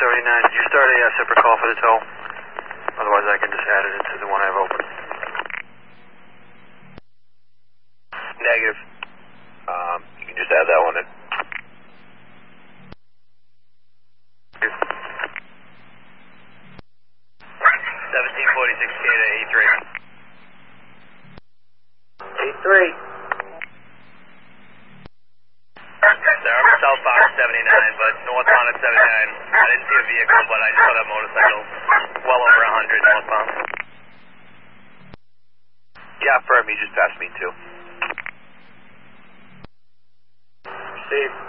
79, did you start a separate call for the tow? Otherwise I can just add it into the one I have open. Negative. You can just add that one in. 1746 K to A3. A3. Sorry, I'm southbound 79, but northbound at 79. I didn't see a vehicle, but I just saw that motorcycle well over 100 northbound. Yeah, firm, he just passed me too. Steve.